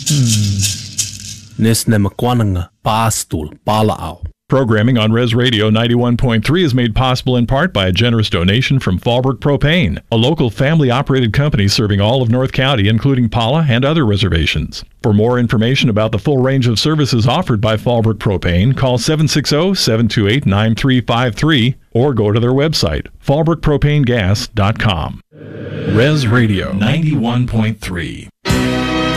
Nesnemakwananga pastul palao. Programming on Res Radio 91.3 is made possible in part by a generous donation from Fallbrook Propane, a local family-operated company serving all of North County, including Pala and other reservations. For more information about the full range of services offered by Fallbrook Propane, call 760-728-9353 or go to their website, fallbrookpropanegas.com. Res Radio 91.3.